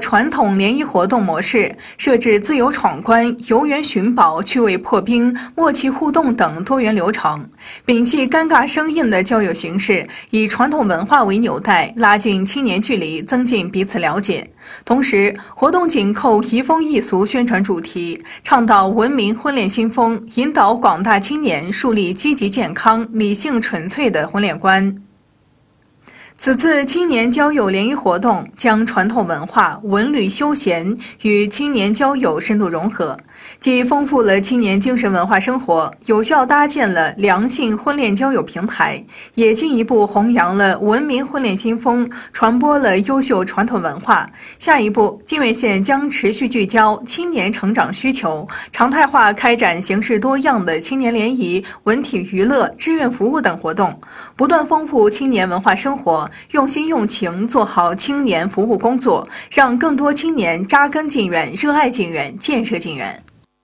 传统联谊活动模式，设置自由闯关、游园寻宝、趣味破冰、默契互动等多元流程，摒弃尴尬生硬的交友形式，以传统文化为纽带，拉近青年距离，增进彼此了解。同时，活动紧扣移风易俗宣传主题，倡导文明婚恋新风，引导广大青年树立积极健康、理性纯粹的婚恋观。此次青年交友联谊活动将传统文化、文旅休闲与青年交友深度融合，既丰富了青年精神文化生活，有效搭建了良性婚恋交友平台，也进一步弘扬了文明婚恋新风，传播了优秀传统文化。下一步，泾渭县将持续聚焦青年成长需求，常态化开展形式多样的青年联谊、文体娱乐、志愿服务等活动，不断丰富青年文化生活，用心用情做好青年服务工作，让更多青年扎根进园、热爱进园、建设进园。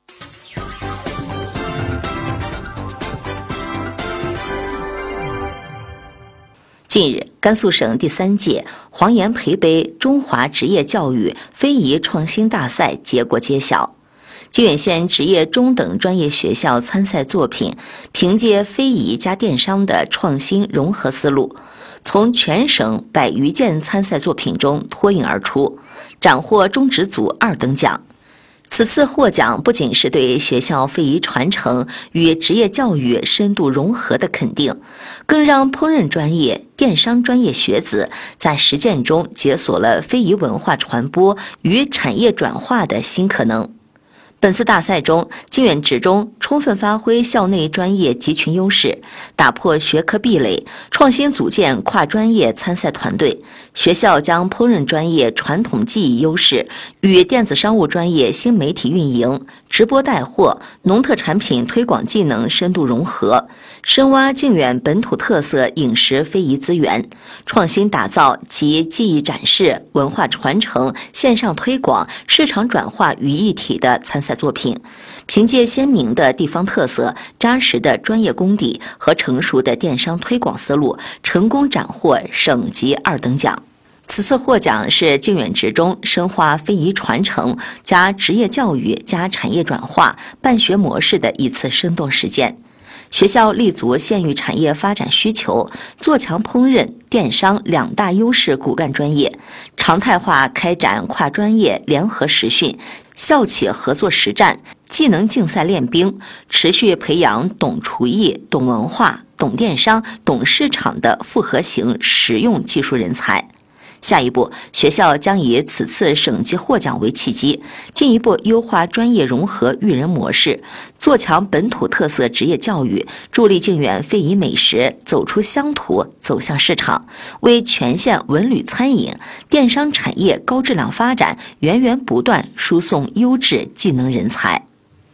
近日，甘肃省第3届黄炎培杯中华职业教育非遗创新大赛结果揭晓。泾渭县职业中等专业学校参赛作品凭借非遗加电商的创新融合思路，从全省100余件参赛作品中脱颖而出，斩获中职组2等奖。此次获奖不仅是对学校非遗传承与职业教育深度融合的肯定，更让烹饪专业、电商专业学子在实践中解锁了非遗文化传播与产业转化的新可能。本次大赛中，泾远职中充分发挥校内专业集群优势，打破学科壁垒，创新组建跨专业参赛团队。学校将烹饪专业传统技艺优势与电子商务专业新媒体运营、直播带货、农特产品推广技能深度融合，深挖泾远本土特色饮食非遗资源，创新打造集技艺展示、文化传承、线上推广、市场转化于一体的参赛作品，凭借鲜明的地方特色、扎实的专业功底和成熟的电商推广思路，成功斩获省级2等奖。此次获奖是泾远职中深化非遗传承加职业教育加产业转化办学模式的一次生动实践。学校立足县域产业发展需求，做强烹饪、电商2大优势骨干专业，常态化开展跨专业联合实训、校企合作实战、技能竞赛练兵，持续培养懂厨艺、懂文化、懂电商、懂市场的复合型实用技术人才。下一步，学校将以此次省级获奖为契机，进一步优化专业融合育人模式，做强本土特色职业教育，助力泾远非遗美食走出乡土走向市场，为全县文旅餐饮、电商产业高质量发展源源不断输送优质技能人才。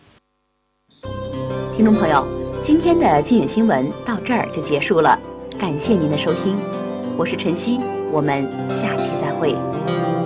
听众朋友，今天的泾远新闻到这儿就结束了，感谢您的收听，我是晨曦，我们下期再会。